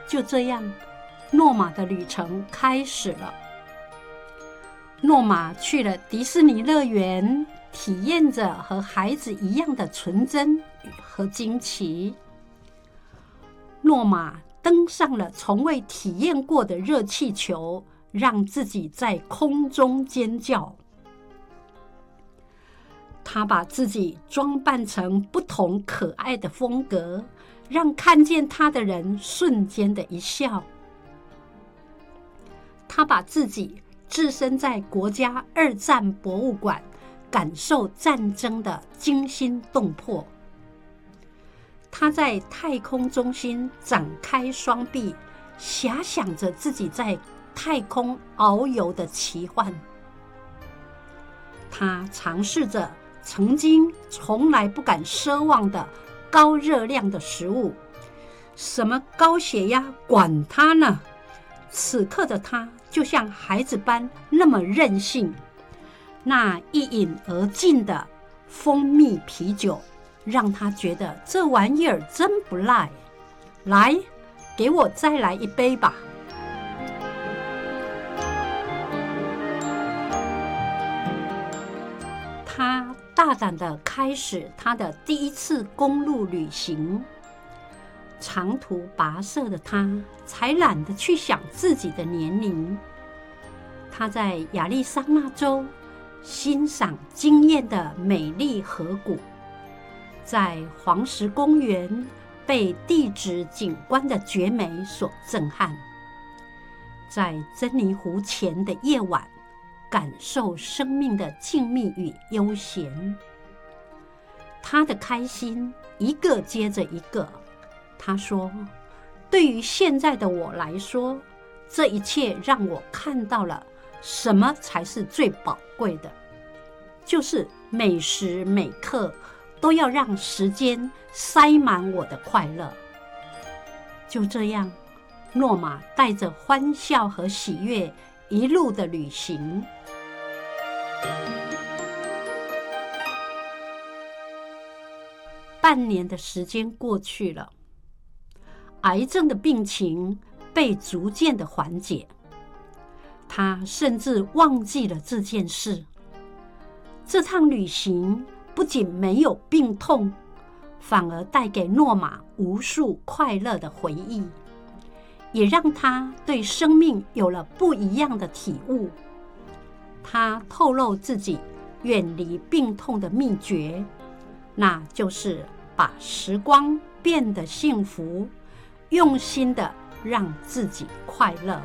就这样，诺玛的旅程开始了。诺玛去了迪士尼乐园，体验着和孩子一样的纯真和惊奇。诺玛登上了从未体验过的热气球，让自己在空中尖叫。他把自己装扮成不同可爱的风格，让看见他的人瞬间的一笑。他把自己置身在国家2战博物馆，感受战争的惊心动魄。他在太空中心展开双臂，遐想着自己在太空遨游的奇幻。他尝试着曾经从来不敢奢望的高热量的食物，什么高血压，管他呢！此刻的他就像孩子般那么任性。那一饮而尽的蜂蜜啤酒，让他觉得这玩意儿真不赖。来，给我再来一杯吧。他大胆地开始他的第一次公路旅行。长途跋涉的他才懒得去想自己的年龄。他在亚利桑那州欣赏惊艳的美丽河谷，在黄石公园被地质景观的绝美所震撼，在珍妮湖前的夜晚感受生命的静谧与悠闲。他的开心一个接着一个。他说，对于现在的我来说，这一切让我看到了什么才是最宝贵的，就是每时每刻都要让时间塞满我的快乐。就这样，诺玛带着欢笑和喜悦一路的旅行。半年的时间过去了，癌症的病情被逐渐的缓解，他甚至忘记了这件事。这趟旅行不仅没有病痛，反而带给诺玛无数快乐的回忆，也让他对生命有了不一样的体悟。他透露自己远离病痛的秘诀，那就是把时光变得幸福，用心的让自己快乐。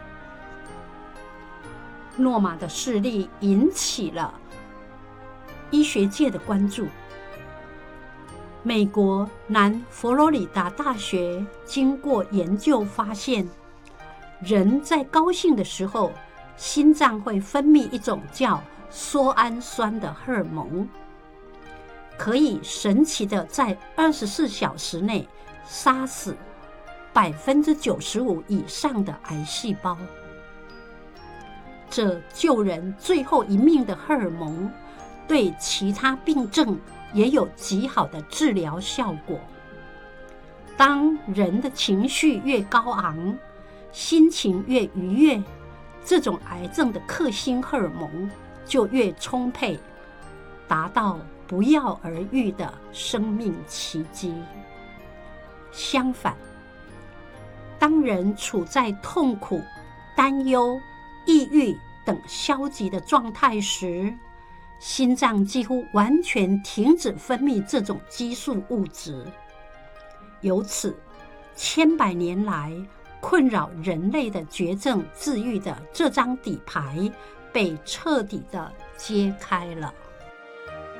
诺玛的事例引起了医学界的关注。美国南佛罗里达大学经过研究发现，人在高兴的时候，心脏会分泌一种叫缩氨酸的荷尔蒙，可以神奇的在24小时内杀死95%以上的癌细胞。这救人最后一命的荷尔蒙，对其他病症也有极好的治疗效果。当人的情绪越高昂，心情越愉悦，这种癌症的克星荷尔蒙就越充沛，达到不药而愈的生命奇迹。相反，当人处在痛苦、担忧、抑郁等消极的状态时，心脏几乎完全停止分泌这种激素物质。由此，千百年来困扰人类的绝症治愈的这张底牌被彻底的揭开了。